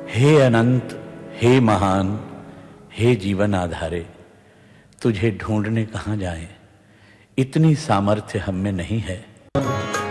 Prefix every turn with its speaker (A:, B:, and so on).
A: हे अनंत, हे महान, हे जीवन आधारे, तुझे ढूंढने कहाँ जाएं, इतनी सामर्थ्य हम में नहीं है।